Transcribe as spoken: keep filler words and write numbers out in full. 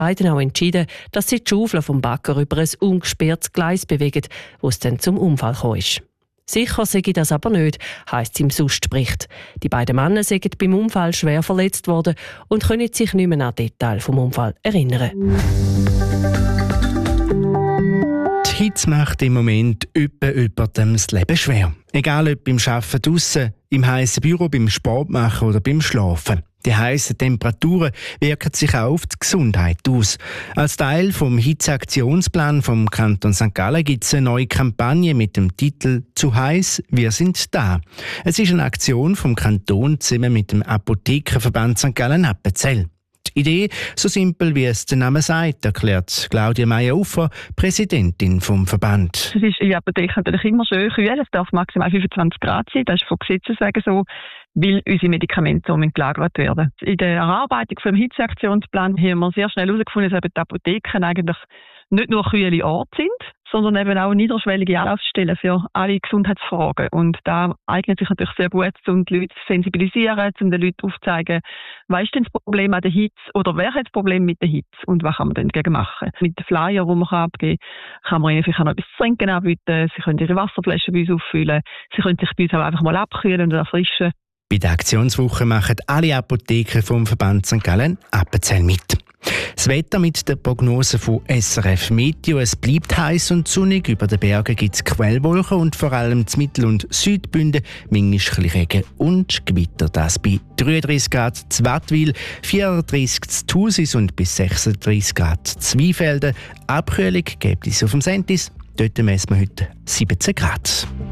beiden auch entschieden, dass sie die Schaufel vom Bagger über ein ungesperrtes Gleis bewegen, wo es dann zum Unfall kam. Sicher sei das aber nicht, heisst es im Sustbericht. Die beiden Männer sind beim Unfall schwer verletzt worden und können sich nicht mehr an Details vom Unfall erinnern. Die Hitze macht im Moment jemandem das Leben schwer. Egal ob beim Arbeiten draussen, im heissen Büro, beim Sport machen oder beim Schlafen. Die heissen Temperaturen wirken sich auch auf die Gesundheit aus. Als Teil vom Hitzeaktionsplan vom Kanton Sankt Gallen gibt es eine neue Kampagne mit dem Titel «Zu heiß, wir sind da». Es ist eine Aktion vom Kanton zusammen mit dem Apothekerverband Sankt Gallen-Appenzell. Die Idee, so simpel wie es der Name sagt, erklärt Claudia Meyer-Uffer, Präsidentin vom Verband. Es ist in der Apotheke natürlich immer schön kühl, es darf maximal fünfundzwanzig Grad sein, das ist von Gesetzes wegen so, weil unsere Medikamente so gelagert werden. In der Erarbeitung des Hitzeaktionsplan haben wir sehr schnell herausgefunden, dass eben die Apotheken eigentlich nicht nur kühle Orte sind, sondern eben auch niederschwellige Anlaufstellen für alle Gesundheitsfragen. Und da eignet sich natürlich sehr gut, um die Leute zu sensibilisieren, um den Leuten aufzuzeigen, was ist denn das Problem an der Hitze oder wer hat das Problem mit der Hitze und was kann man denn dagegen machen. Mit den Flyer, die man abgeben kann, kann man ihnen vielleicht auch noch etwas zu trinken anbieten, sie können ihre Wasserflaschen bei uns auffüllen, sie können sich bei uns auch einfach mal abkühlen und erfrischen. Bei der Aktionswoche machen alle Apotheker vom Verband Sankt Gallen-Appenzell mit. Das Wetter mit der Prognose von S R F Meteo. Es bleibt heiß und sonnig. Über den Bergen gibt es Quellwolken und vor allem in Mittel- und Südbünden manchmal Regen und Gewitter. Das bei dreiunddreissig Grad zu Wattwil, vierunddreissig zu Thusis und bis sechsunddreissig Grad zu Zweifelden. Abkühlung gibt es auf dem Sentis. Dort messen wir heute siebzehn Grad.